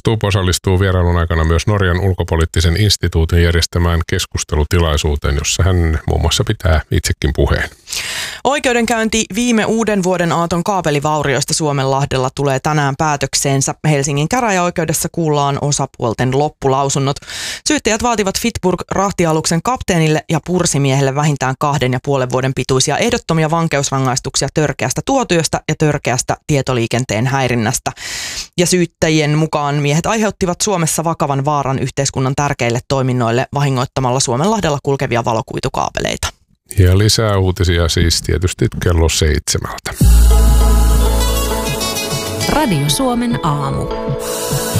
Stubb osallistuu vierailun aikana myös Norjan ulkopoliittisen instituutin järjestämään keskustelutilaisuuteen, jossa hän muun muassa pitää itsekin puheen. Oikeudenkäynti viime uuden vuoden aaton kaapelivaurioista Suomenlahdella tulee tänään päätökseensä. Helsingin käräjäoikeudessa kuullaan osapuolten loppulausunnot. Syyttäjät vaativat Fitburg-rahtialuksen kapteenille ja pursimiehelle vähintään 2,5 vuoden pituisia ehdottomia vankeusrangaistuksia törkeästä tuotyöstä ja törkeästä tietoliikenteen häirinnästä. Ja syyttäjien mukaan miehet aiheuttivat Suomessa vakavan vaaran yhteiskunnan tärkeille toiminnoille vahingoittamalla Suomenlahdella kulkevia valokuitukaapeleita. Ja lisää uutisia siis tietysti kello 7. Radio Suomen aamu.